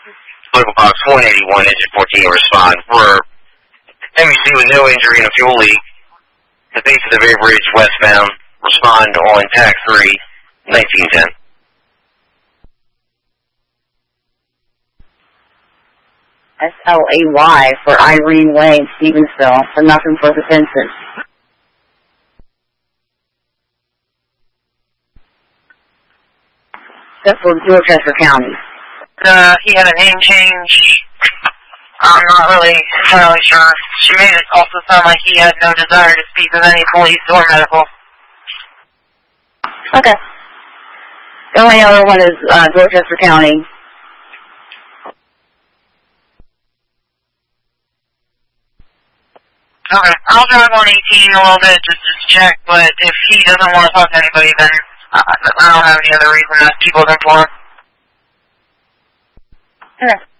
Political box 181, engine 14, respond. For MEC with no injury in a fuel leak, the base of the Bay Bridge westbound, respond on TAC 3, 1910. SLAY for Irene Way in Stevensville, for nothing for the Vincent. That's for Dorchester County. He had a name change. I'm not really entirely sure. She made it also sound like he had no desire to speak with any police or medical. Okay. The only other one is Dorchester County. Okay. I'll drive on 18 a little bit just to check, but if he doesn't want to talk to anybody, then I don't have any other reason to keep looking for him. Okay.